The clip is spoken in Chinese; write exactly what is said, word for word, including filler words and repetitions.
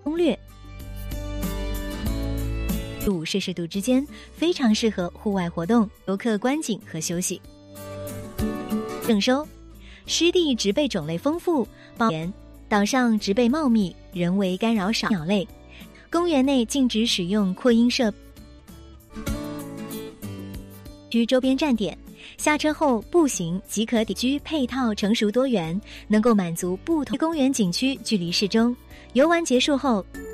攻略。五摄氏度之间，非常适合户外活动、游客观景和休息。郑收，湿地植被种类丰富，包园岛上植被茂密，人为干扰少，鸟类。公园内禁止使用扩音设备。区周边站点，下车后步行即可抵居，配套成熟多元，能够满足不同。公园景区距离市中，游玩结束后。